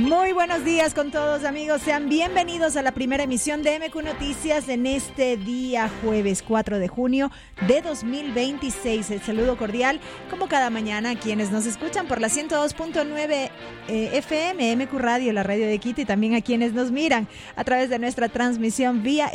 Muy buenos días con todos, amigos. Sean bienvenidos a la primera emisión de MQ Noticias en este día jueves 4 de junio de 2026. El saludo cordial, como cada mañana, a quienes nos escuchan por la 102.9 FM, MQ Radio, la radio de Quito, y también a quienes nos miran a través de nuestra transmisión vía